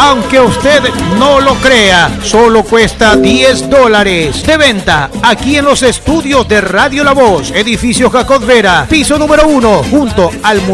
Aunque usted no lo crea, solo cuesta $10. De venta aquí en los estudios de Radio La Voz, edificio Jacot Vera, piso número 1, junto al